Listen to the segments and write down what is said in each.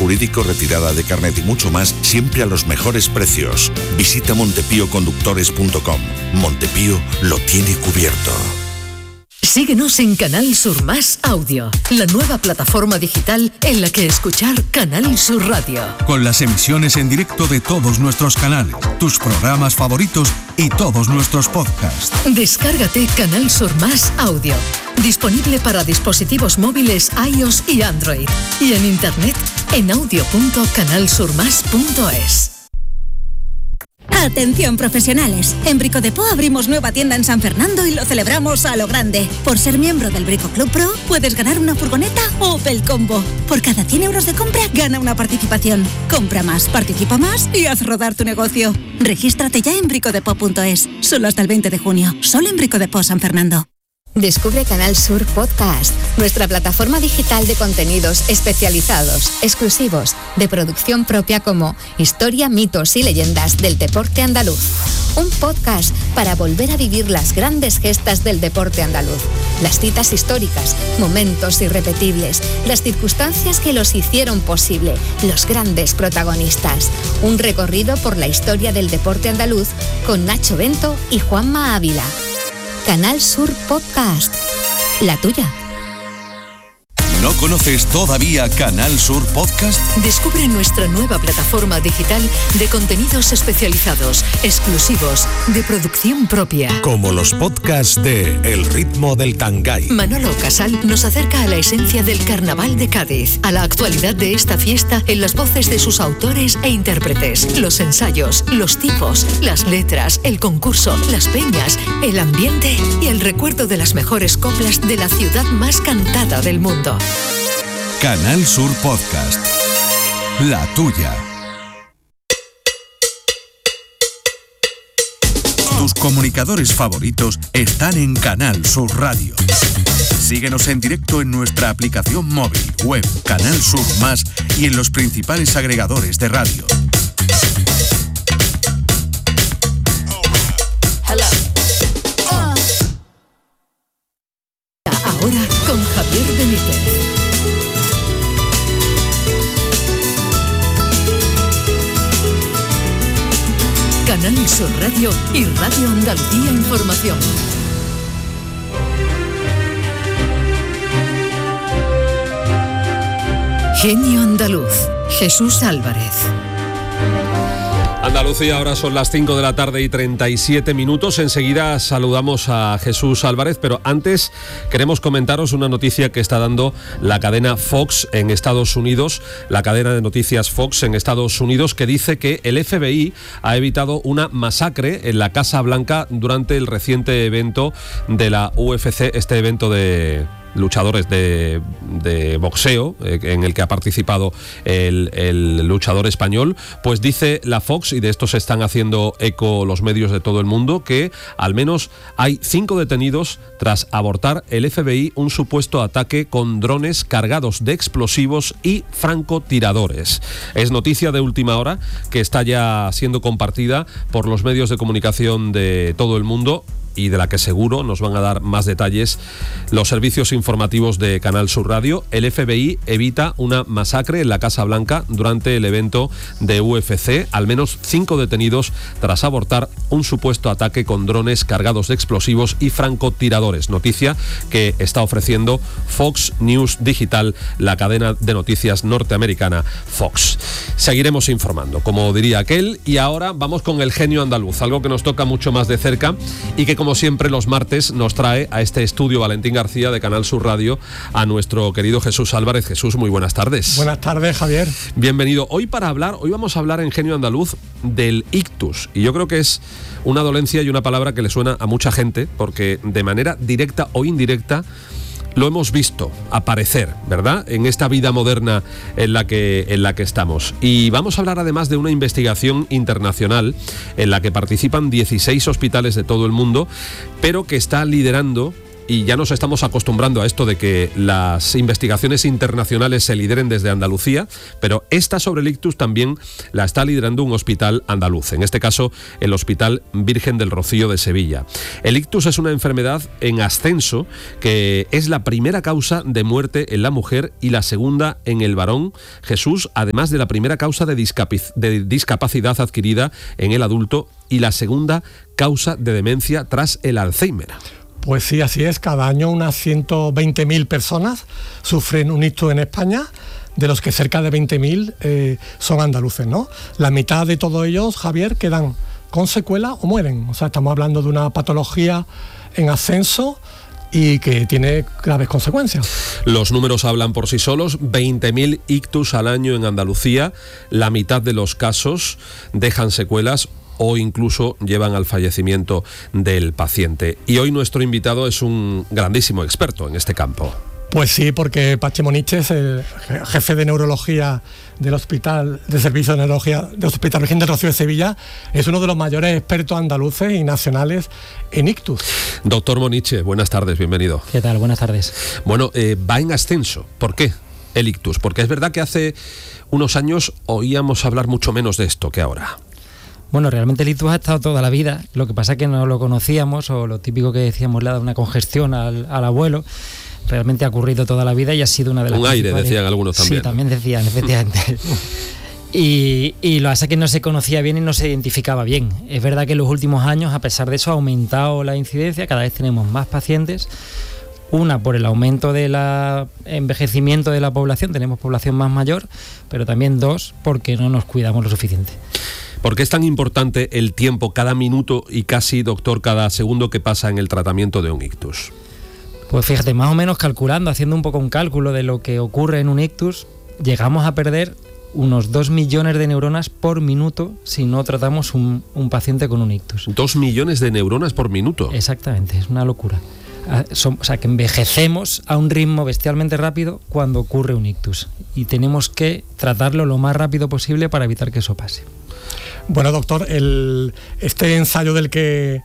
jurídico, retirada de carnet y mucho más, siempre a los mejores precios. Visita montepíoconductores.com. Montepío lo tiene cubierto. Síguenos en Canal Sur Más Audio, la nueva plataforma digital en la que escuchar Canal Sur Radio. Con las emisiones en directo de todos nuestros canales, tus programas favoritos y todos nuestros podcasts. Descárgate Canal Sur Más Audio, disponible para dispositivos móviles iOS y Android, y en internet en audio.canalsurmas.es. Atención profesionales, en Brico Depot abrimos nueva tienda en San Fernando y lo celebramos a lo grande. Por ser miembro del Brico Club Pro puedes ganar una furgoneta Opel Combo. Por cada 100 euros de compra gana una participación. Compra más, participa más y haz rodar tu negocio. Regístrate ya en bricodepot.es, solo hasta el 20 de junio, solo en Brico Depot San Fernando. Descubre Canal Sur Podcast, nuestra plataforma digital de contenidos especializados, exclusivos, de producción propia como Historia, mitos y leyendas del deporte andaluz. Un podcast para volver a vivir las grandes gestas del deporte andaluz, las citas históricas, momentos irrepetibles, las circunstancias que los hicieron posible, los grandes protagonistas. Un recorrido por la historia del deporte andaluz con Nacho Bento y Juanma Ávila. Canal Sur Podcast, la tuya. ¿No conoces todavía Canal Sur Podcast? Descubre nuestra nueva plataforma digital de contenidos especializados, exclusivos, de producción propia. Como los podcasts de El ritmo del Tangay. Manolo Casal nos acerca a la esencia del Carnaval de Cádiz, a la actualidad de esta fiesta en las voces de sus autores e intérpretes, los ensayos, los tipos, las letras, el concurso, las peñas, el ambiente y el recuerdo de las mejores coplas de la ciudad más cantada del mundo. Canal Sur Podcast, la tuya. Tus comunicadores favoritos están en Canal Sur Radio. Síguenos en directo en nuestra aplicación móvil, web, Canal Sur Más y en los principales agregadores de radio. Ahora con Javier Benítez. Canal Sur Radio y Radio Andalucía Información. Genio Andaluz, Jesús Álvarez. Andalucía, ahora son las 5 de la tarde y 37 minutos. Enseguida saludamos a Jesús Álvarez, pero antes queremos comentaros una noticia que está dando la cadena Fox en Estados Unidos, la cadena de noticias Fox en Estados Unidos, que dice que el FBI ha evitado una masacre en la Casa Blanca durante el reciente evento de la UFC, este evento de luchadores de boxeo en el que ha participado el luchador español. Pues dice la Fox, y de esto se están haciendo eco los medios de todo el mundo, que al menos hay 5 detenidos tras abortar el FBI un supuesto ataque con drones cargados de explosivos y francotiradores. Es noticia de última hora que está ya siendo compartida por los medios de comunicación de todo el mundo, y de la que seguro nos van a dar más detalles los servicios informativos de Canal Sur Radio. El FBI evita una masacre en la Casa Blanca durante el evento de UFC. Al menos 5 detenidos tras abortar un supuesto ataque con drones cargados de explosivos y francotiradores. Noticia que está ofreciendo Fox News Digital, la cadena de noticias norteamericana Fox. Seguiremos informando, como diría aquel, y ahora vamos con el genio andaluz, algo que nos toca mucho más de cerca y que, como siempre, los martes nos trae a este estudio Valentín García de Canal Sur Radio a nuestro querido Jesús Álvarez. Jesús, muy buenas tardes. Buenas tardes, Javier. Bienvenido. Hoy vamos a hablar en Genio Andaluz del ictus, y yo creo que es una dolencia y una palabra que le suena a mucha gente, porque de manera directa o indirecta lo hemos visto aparecer, ¿verdad?, en esta vida moderna en la que estamos. Y vamos a hablar además de una investigación internacional en la que participan 16 hospitales de todo el mundo, pero que está liderando y ya nos estamos acostumbrando a esto de que las investigaciones internacionales se lideren desde Andalucía, pero esta sobre el ictus también la está liderando un hospital andaluz, en este caso el Hospital Virgen del Rocío de Sevilla. El ictus es una enfermedad en ascenso que es la primera causa de muerte en la mujer y la segunda en el varón, Jesús, además de la primera causa de discapacidad adquirida en el adulto y la segunda causa de demencia tras el Alzheimer. Pues sí, así es. Cada año unas 120.000 personas sufren un ictus en España, de los que cerca de 20.000 son andaluces, ¿no? La mitad de todos ellos, Javier, quedan con secuela o mueren. O sea, estamos hablando de una patología en ascenso y que tiene graves consecuencias. Los números hablan por sí solos, 20.000 ictus al año en Andalucía, la mitad de los casos dejan secuelas o incluso llevan al fallecimiento del paciente. Y hoy nuestro invitado es un grandísimo experto en este campo. Pues sí, porque Pachi Moniches, el jefe de neurología del Hospital de Servicio de Neurología del Hospital Virgen del Rocío de Sevilla, es uno de los mayores expertos andaluces y nacionales en ictus. Doctor Moniche, buenas tardes, bienvenido. ¿Qué tal? Buenas tardes. Bueno, va en ascenso. ¿Por qué el ictus? Porque es verdad que hace unos años oíamos hablar mucho menos de esto que ahora. Bueno, realmente el ictus ha estado toda la vida, lo que pasa es que no lo conocíamos, o lo típico que decíamos, le ha dado una congestión al abuelo. Realmente ha ocurrido toda la vida y ha sido una de las... Un aire, decían algunos también. Sí, también decían, efectivamente. Y lo que pasa es que no se conocía bien y no se identificaba bien. Es verdad que en los últimos años, a pesar de eso, ha aumentado la incidencia, cada vez tenemos más pacientes. Una, por el aumento del envejecimiento de la población, tenemos población más mayor, pero también dos, porque no nos cuidamos lo suficiente. ¿Por qué es tan importante el tiempo, cada minuto y casi, doctor, cada segundo que pasa en el tratamiento de un ictus? Pues fíjate, más o menos calculando, haciendo un poco un cálculo de lo que ocurre en un ictus, llegamos a perder unos 2 millones de neuronas por minuto si no tratamos un paciente con un ictus. 2 millones de neuronas por minuto. Exactamente, es una locura. O sea, que envejecemos a un ritmo bestialmente rápido cuando ocurre un ictus y tenemos que tratarlo lo más rápido posible para evitar que eso pase. Bueno, doctor, este ensayo del que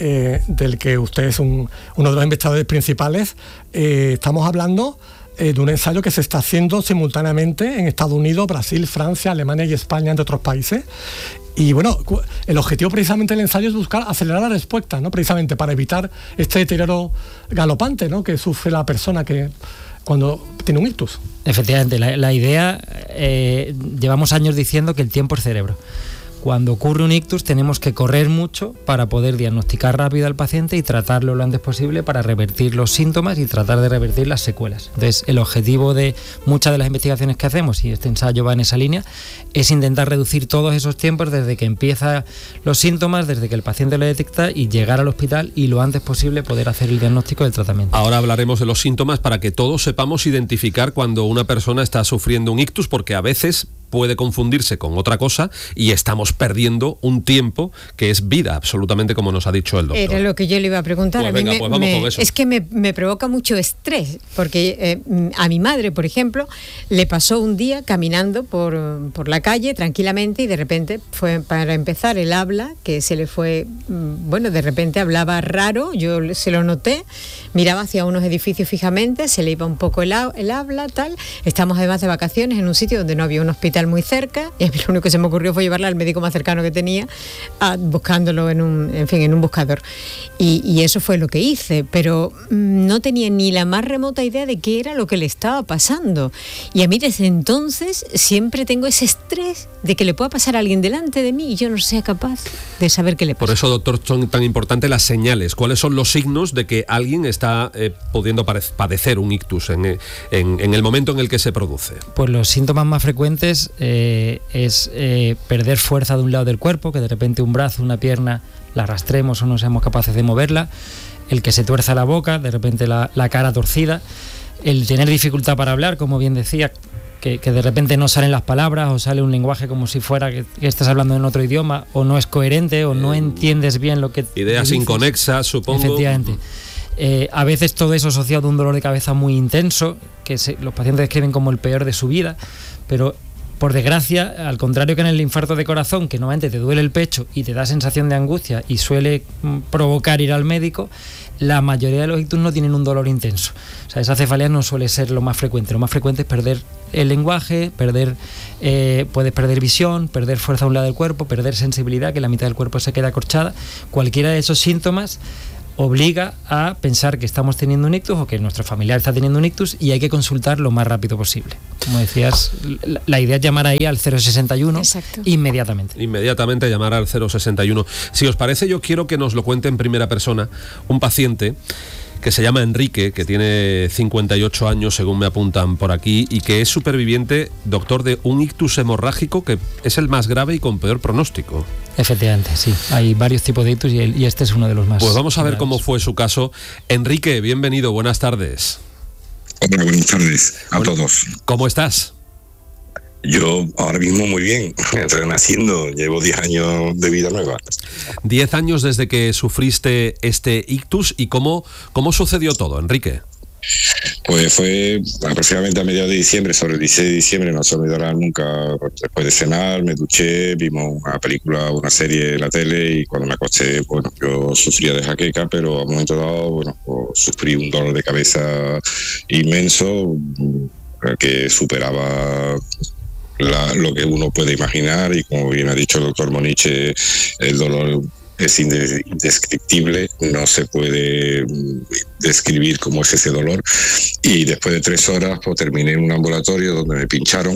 usted es uno de los investigadores principales, estamos hablando de un ensayo que se está haciendo simultáneamente en Estados Unidos, Brasil, Francia, Alemania y España, entre otros países. Y bueno, el objetivo precisamente del ensayo es buscar acelerar la respuesta, ¿no? Precisamente para evitar este deterioro galopante, ¿no?, que sufre la persona cuando tiene un ictus. Efectivamente, la idea, llevamos años diciendo que el tiempo es cerebro. Cuando ocurre un ictus tenemos que correr mucho para poder diagnosticar rápido al paciente y tratarlo lo antes posible para revertir los síntomas y tratar de revertir las secuelas. Entonces, el objetivo de muchas de las investigaciones que hacemos, y este ensayo va en esa línea, es intentar reducir todos esos tiempos desde que empiezan los síntomas, desde que el paciente lo detecta y llegar al hospital y lo antes posible poder hacer el diagnóstico del tratamiento. Ahora hablaremos de los síntomas para que todos sepamos identificar cuando una persona está sufriendo un ictus, porque a veces puede confundirse con otra cosa y estamos perdiendo un tiempo que es vida, absolutamente, como nos ha dicho el doctor. Era lo que yo le iba a preguntar. Pues venga, pues vamos con eso. Es que me provoca mucho estrés, porque a mi madre, por ejemplo, le pasó un día caminando por la calle tranquilamente y de repente fue, para empezar, el habla, que se le fue, de repente hablaba raro, yo se lo noté, miraba hacia unos edificios fijamente, se le iba un poco el habla, tal. Estamos además de vacaciones en un sitio donde no había un hospital muy cerca y a mí lo único que se me ocurrió fue llevarla al médico más cercano que tenía, buscándolo en un buscador. Y eso fue lo que hice, pero no tenía ni la más remota idea de qué era lo que le estaba pasando. Y a mí desde entonces siempre tengo ese estrés de que le pueda pasar a alguien delante de mí y yo no sea capaz de saber qué le pasa. Por eso, doctor, son tan importantes las señales. ¿Cuáles son los signos de que alguien está pudiendo padecer un ictus en el momento en el que se produce? Pues los síntomas más frecuentes es perder fuerza de un lado del cuerpo, que de repente un brazo, una pierna la arrastremos o no seamos capaces de moverla, el que se tuerza la boca, de repente la cara torcida, el tener dificultad para hablar, como bien decía, que de repente no salen las palabras o sale un lenguaje como si fuera que estás hablando en otro idioma, o no es coherente o no entiendes bien lo que ideas inconexas, supongo. Efectivamente. A veces todo eso asociado a un dolor de cabeza muy intenso, que los pacientes describen como el peor de su vida, pero Por desgracia, al contrario que en el infarto de corazón, que normalmente te duele el pecho y te da sensación de angustia y suele provocar ir al médico, la mayoría de los ictus no tienen un dolor intenso. O sea, esa cefalea no suele ser lo más frecuente. Lo más frecuente es perder el lenguaje, puedes perder visión, perder fuerza a un lado del cuerpo, perder sensibilidad, que la mitad del cuerpo se queda acorchada. Cualquiera de esos síntomas obliga a pensar que estamos teniendo un ictus o que nuestro familiar está teniendo un ictus, y hay que consultar lo más rápido posible. Como decías, la idea es llamar ahí al 061. Exacto. Inmediatamente llamar al 061. Si os parece, yo quiero que nos lo cuente en primera persona un paciente que se llama Enrique, que tiene 58 años, según me apuntan por aquí, y que es superviviente, doctor, de un ictus hemorrágico que es el más grave y con peor pronóstico. Efectivamente, sí. Hay varios tipos de ictus y este es uno de los más. Pues vamos a ver cómo fue su caso. Enrique, bienvenido, buenas tardes. Hola, buenas tardes a todos. ¿Cómo estás? Yo ahora mismo muy bien, renaciendo, llevo 10 años de vida nueva. 10 años desde que sufriste este ictus, ¿y cómo sucedió todo, Enrique? Pues fue aproximadamente a mediados de diciembre, sobre el 16 de diciembre, no se me olvidará nunca. Después de cenar, me duché, vimos una película, una serie en la tele, y cuando me acosté, bueno, yo sufría de jaqueca, pero a un momento dado, bueno, sufrí un dolor de cabeza inmenso que superaba lo que uno puede imaginar, y como bien ha dicho el doctor Moniche, el dolor es indescriptible, no se puede describir cómo es ese dolor. Y después de 3 horas pues terminé en un ambulatorio donde me pincharon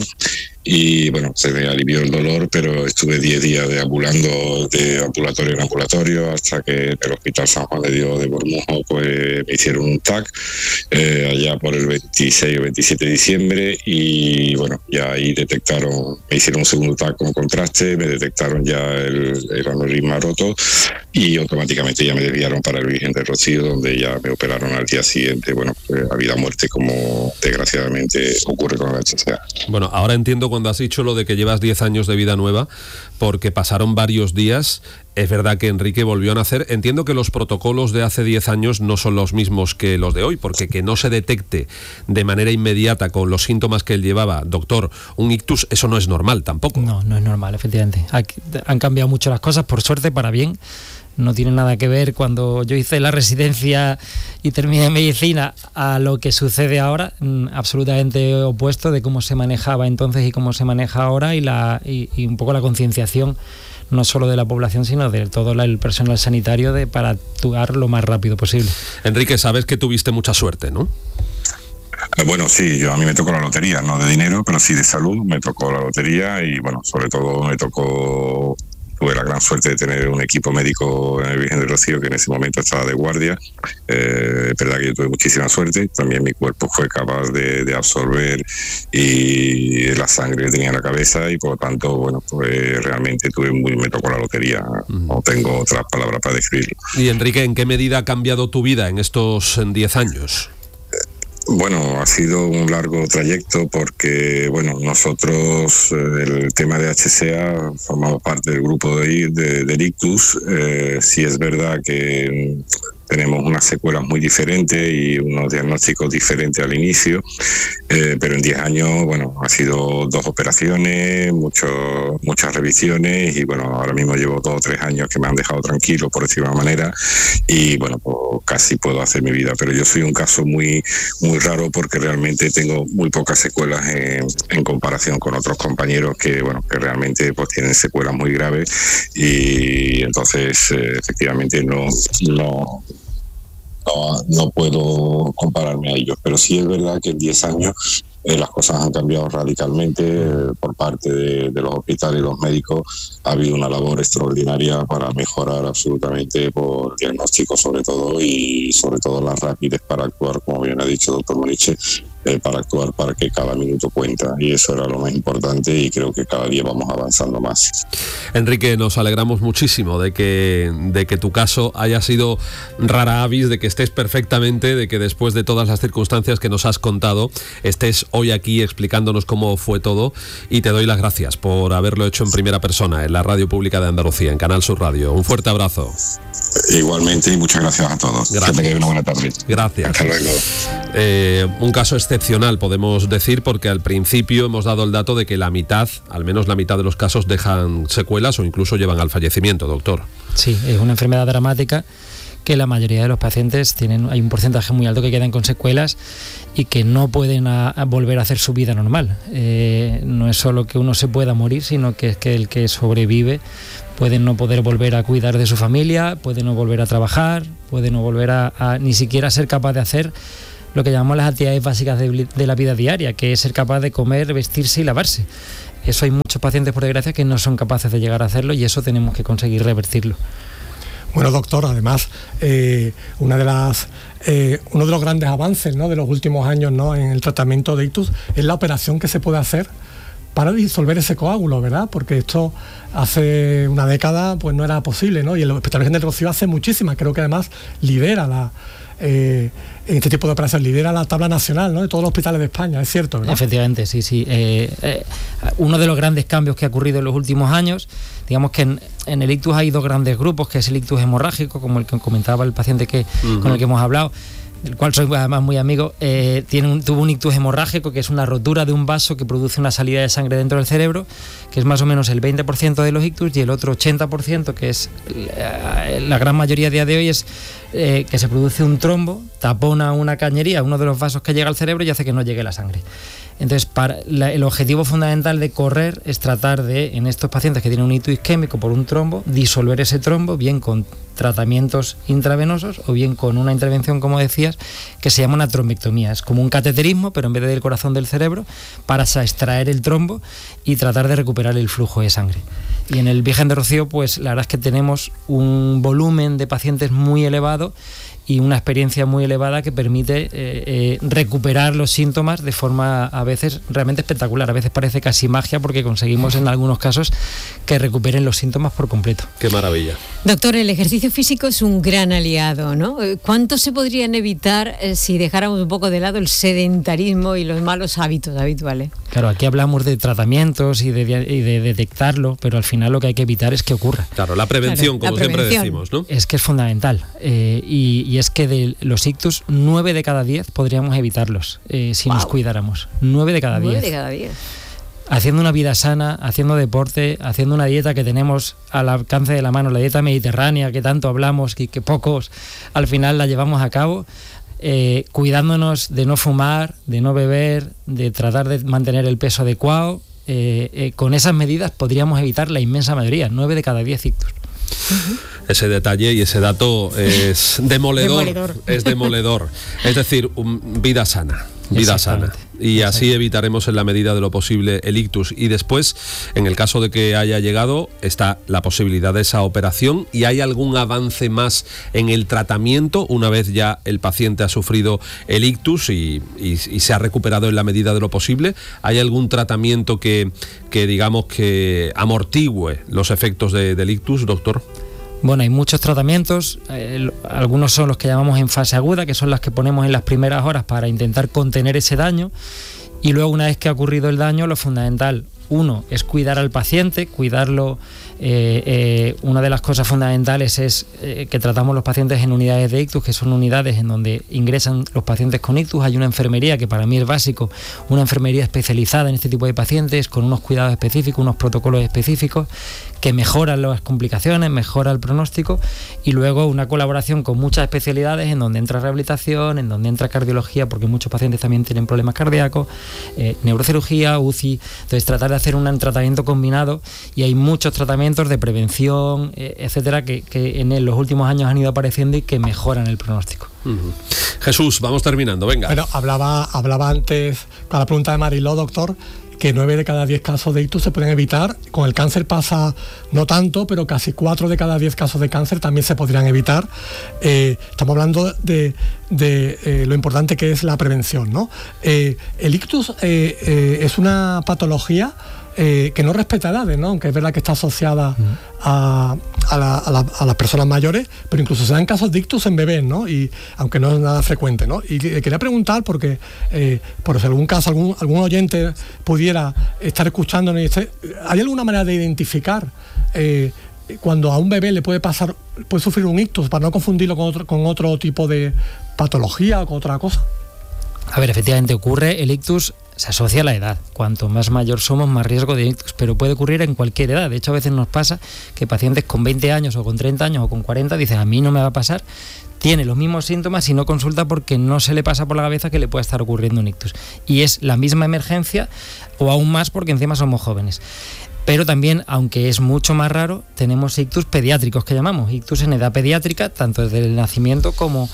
y bueno, se me alivió el dolor, pero estuve 10 días deambulando de ambulatorio en ambulatorio hasta que en el Hospital San Juan de Dios de Bormujo pues me hicieron un TAC allá por el 26 o 27 de diciembre, y bueno, ya ahí me hicieron un segundo TAC con contraste, me detectaron ya el aneurisma roto y automáticamente ya me desviaron para el Virgen del Rocío, donde ya me operaron al día siguiente, bueno, a vida o muerte, como desgraciadamente ocurre con la HCA. Bueno, ahora entiendo cuando has dicho lo de que llevas 10 años de vida nueva, porque pasaron varios días. Es verdad que Enrique volvió a nacer. Entiendo que los protocolos de hace 10 años no son los mismos que los de hoy, porque que no se detecte de manera inmediata con los síntomas que él llevaba, doctor, un ictus, eso no es normal tampoco. No es normal, efectivamente. Han cambiado mucho las cosas, por suerte, para bien. No tiene nada que ver cuando yo hice la residencia y terminé medicina a lo que sucede ahora, absolutamente opuesto de cómo se manejaba entonces y cómo se maneja ahora, y un poco la concienciación no solo de la población, sino de todo el personal sanitario para actuar lo más rápido posible. Enrique, sabes que tuviste mucha suerte, ¿no? Bueno, sí, a mí me tocó la lotería, no de dinero, pero sí de salud, me tocó la lotería, y bueno, sobre todo tuve la gran suerte de tener un equipo médico en el Virgen del Rocío que en ese momento estaba de guardia. Es verdad que yo tuve muchísima suerte, también mi cuerpo fue capaz de absorber y la sangre que tenía en la cabeza, y por lo tanto, bueno, pues realmente me tocó la lotería, no tengo otras palabras para describirlo. Y Enrique, ¿en qué medida ha cambiado tu vida en estos 10 años? Bueno, ha sido un largo trayecto porque, bueno, nosotros, el tema de HCA, formamos parte del grupo de ictus. Sí es verdad que tenemos unas secuelas muy diferentes y unos diagnósticos diferentes al inicio, pero en 10 años, bueno, ha sido 2 operaciones, muchas revisiones, y bueno, ahora mismo llevo 2 o 3 años que me han dejado tranquilo, por decirlo de una manera, y bueno, pues casi puedo hacer mi vida, pero yo soy un caso muy raro porque realmente tengo muy pocas secuelas en comparación con otros compañeros que realmente pues tienen secuelas muy graves, y entonces efectivamente no puedo compararme a ellos, pero sí es verdad que en 10 años las cosas han cambiado radicalmente por parte de los hospitales y los médicos. Ha habido una labor extraordinaria para mejorar absolutamente por diagnóstico sobre todo, y sobre todo la rapidez para actuar, como bien ha dicho el doctor Moniche, para actuar para que cada minuto cuenta, y eso era lo más importante, y creo que cada día vamos avanzando más. Enrique, nos alegramos muchísimo de que tu caso haya sido rara avis, de que estés perfectamente, de que después de todas las circunstancias que nos has contado estés hoy aquí explicándonos cómo fue todo, y te doy las gracias por haberlo hecho en primera persona en la Radio Pública de Andalucía, en Canal Sur Radio. Un fuerte abrazo. Igualmente, y muchas gracias a todos. Gracias. Que tengan una buena tarde. Gracias. Hasta luego. Un caso excepcional excepcional, podemos decir, porque al principio hemos dado el dato de que al menos la mitad de los casos dejan secuelas o incluso llevan al fallecimiento, doctor. Sí, es una enfermedad dramática que la mayoría de los pacientes hay un porcentaje muy alto que quedan con secuelas y que no pueden volver a hacer su vida normal. No es solo que uno se pueda morir, sino que es que el que sobrevive puede no poder volver a cuidar de su familia, puede no volver a trabajar, puede no volver a ni siquiera ser capaz de hacer lo que llamamos las actividades básicas de la vida diaria, que es ser capaz de comer, vestirse y lavarse. Eso hay muchos pacientes, por desgracia, que no son capaces de llegar a hacerlo y eso tenemos que conseguir revertirlo. Bueno, doctor, además, uno de los grandes avances, ¿no?, de los últimos años, ¿no?, en el tratamiento de ictus es la operación que se puede hacer para disolver ese coágulo, ¿verdad? Porque esto hace una década pues no era posible, ¿no? Y el Hospital Virgen del Rocío hace muchísimas, creo que además lidera en este tipo de operaciones, lidera la tabla nacional, ¿no?, de todos los hospitales de España, es cierto, ¿verdad? Efectivamente, sí. Uno de los grandes cambios que ha ocurrido en los últimos años, digamos que en el ictus hay dos grandes grupos, que es el ictus hemorrágico, como el que comentaba el paciente con el que hemos hablado, del cual soy además muy amigo. Tuvo un ictus hemorrágico, que es una rotura de un vaso que produce una salida de sangre dentro del cerebro, que es más o menos el 20% de los ictus, y el otro 80%, que es la gran mayoría a día de hoy, es que se produce un trombo, tapona una cañería, uno de los vasos que llega al cerebro y hace que no llegue la sangre. Entonces, el objetivo fundamental de correr es tratar de, en estos pacientes que tienen un ictus isquémico por un trombo, disolver ese trombo, bien con tratamientos intravenosos o bien con una intervención, como decías, que se llama una trombectomía. Es como un cateterismo, pero en vez del corazón del cerebro, para extraer el trombo y tratar de recuperar el flujo de sangre. Y en el Virgen de Rocío, pues la verdad es que tenemos un volumen de pacientes muy elevado y una experiencia muy elevada que permite recuperar los síntomas de forma a veces realmente espectacular. A veces parece casi magia porque conseguimos en algunos casos que recuperen los síntomas por completo. ¡Qué maravilla! Doctor, el ejercicio físico es un gran aliado, ¿no? ¿Cuánto se podrían evitar si dejáramos un poco de lado el sedentarismo y los malos hábitos habituales? Claro, aquí hablamos de tratamientos y de detectarlo, pero al final lo que hay que evitar es que ocurra. Claro, la prevención, como siempre decimos, ¿no? Es que es fundamental. Y es que de los ictus, 9 de cada 10 podríamos evitarlos si nos cuidáramos. 9 de cada 10. 9 de cada 10. Haciendo una vida sana, haciendo deporte, haciendo una dieta que tenemos al alcance de la mano, la dieta mediterránea que tanto hablamos y que pocos al final la llevamos a cabo, cuidándonos de no fumar, de no beber, de tratar de mantener el peso adecuado. Con esas medidas podríamos evitar la inmensa mayoría, 9 de cada 10 ictus. Ese detalle y ese dato es demoledor. Es demoledor. Es decir, vida sana. Y así evitaremos en la medida de lo posible el ictus. Y después, en el caso de que haya llegado, está la posibilidad de esa operación. ¿Y hay algún avance más en el tratamiento una vez ya el paciente ha sufrido el ictus y se ha recuperado en la medida de lo posible? ¿Hay algún tratamiento que digamos que amortigüe los efectos del ictus, doctor? Bueno, hay muchos tratamientos, algunos son los que llamamos en fase aguda, que son las que ponemos en las primeras horas para intentar contener ese daño, y luego una vez que ha ocurrido el daño, lo fundamental, uno, es cuidar al paciente, cuidarlo. Una de las cosas fundamentales es que tratamos los pacientes en unidades de ictus, que son unidades en donde ingresan los pacientes con ictus. Hay una enfermería, que para mí es básico, una enfermería especializada en este tipo de pacientes, con unos cuidados específicos, unos protocolos específicos que mejoran las complicaciones, mejora el pronóstico, y luego una colaboración con muchas especialidades en donde entra rehabilitación, en donde entra cardiología, porque muchos pacientes también tienen problemas cardíacos, neurocirugía, UCI. Entonces tratar de hacer un tratamiento combinado, y hay muchos tratamientos de prevención, etcétera, que en los últimos años han ido apareciendo y que mejoran el pronóstico. Jesús, vamos terminando, venga. Bueno, hablaba antes, con la pregunta de Mariló, doctor, que 9 de cada 10 casos de ictus se pueden evitar. Con el cáncer pasa no tanto, pero casi 4 de cada 10 casos de cáncer también se podrían evitar. Estamos hablando de lo importante que es la prevención, ¿no? El ictus es una patología que no respeta edades, ¿no? Aunque es verdad que está asociada a las personas mayores, pero incluso se dan casos de ictus en bebés, ¿no? Y aunque no es nada frecuente, ¿no? Y quería preguntar, porque por si algún caso algún oyente pudiera estar escuchándonos, ¿hay alguna manera de identificar cuando a un bebé le puede sufrir un ictus, para no confundirlo con otro tipo de patología o con otra cosa? A ver, efectivamente ocurre, el ictus se asocia a la edad. Cuanto más mayor somos, más riesgo de ictus, pero puede ocurrir en cualquier edad. De hecho, a veces nos pasa que pacientes con 20 años o con 30 años o con 40 dicen, a mí no me va a pasar, tiene los mismos síntomas y no consulta porque no se le pasa por la cabeza que le pueda estar ocurriendo un ictus. Y es la misma emergencia o aún más porque encima somos jóvenes. Pero también, aunque es mucho más raro, tenemos ictus pediátricos que llamamos, ictus en edad pediátrica, tanto desde el nacimiento como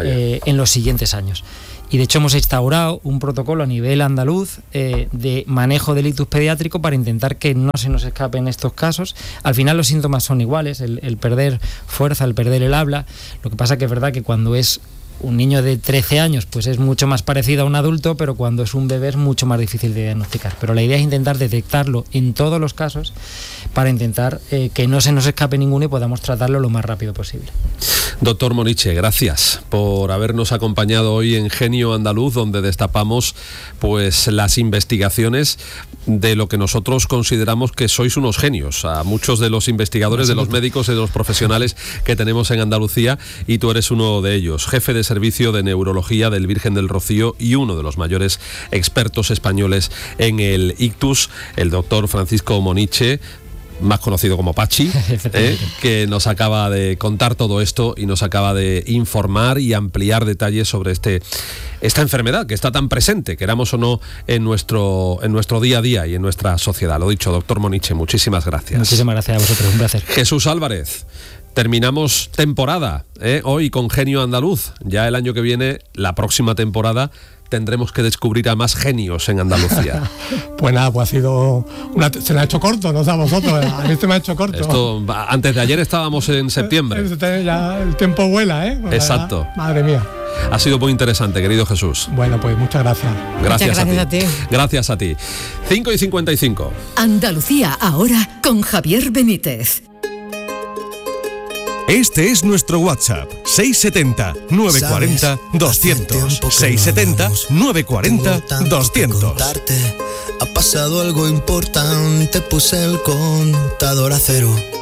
en los siguientes años. Y de hecho hemos instaurado un protocolo a nivel andaluz de manejo del ictus pediátrico para intentar que no se nos escapen estos casos. Al final los síntomas son iguales, el perder fuerza, el perder el habla. Lo que pasa que es verdad que cuando es un niño de 13 años pues es mucho más parecido a un adulto, pero cuando es un bebé es mucho más difícil de diagnosticar. Pero la idea es intentar detectarlo en todos los casos para intentar que no se nos escape ninguno y podamos tratarlo lo más rápido posible. Doctor Moniche, gracias por habernos acompañado hoy en Genio Andaluz, donde destapamos pues las investigaciones de lo que nosotros consideramos que sois unos genios, a muchos de los investigadores, de los médicos y de los profesionales que tenemos en Andalucía, y tú eres uno de ellos, jefe de servicio de neurología del Virgen del Rocío y uno de los mayores expertos españoles en el ictus, el doctor Francisco Moniche, más conocido como Pachi, que nos acaba de contar todo esto y nos acaba de informar y ampliar detalles sobre esta enfermedad que está tan presente, queramos o no, en nuestro día a día y en nuestra sociedad. Lo dicho, doctor Moniche, muchísimas gracias. Muchísimas gracias a vosotros, un placer. Jesús Álvarez, terminamos temporada hoy con Genio Andaluz. Ya el año que viene, la próxima temporada, tendremos que descubrir a más genios en Andalucía. Pues nada, pues ha sido se me ha hecho corto, no sé a vosotros, a mí se me ha hecho corto. Esto, antes de ayer estábamos en septiembre. Ya el tiempo vuela, Pues exacto. Ya, madre mía. Ha sido muy interesante, querido Jesús. Bueno, pues muchas gracias. Gracias a ti. Gracias a ti. 5:55. Andalucía ahora con Javier Benítez. Este es nuestro WhatsApp, 670-940-200. 670-940-200. Ha pasado algo importante, puse el contador a cero.